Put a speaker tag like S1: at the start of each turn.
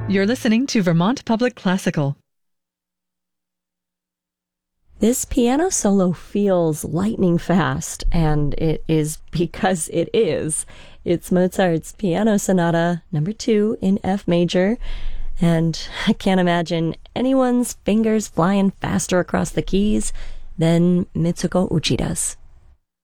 S1: You're listening to Vermont Public Classical.
S2: This piano solo feels lightning fast, and it is because it is. It's Mozart's Piano Sonata No. 2 in F major, and I can't imagine anyone's fingers flying faster across the keys than Mitsuko Uchida's.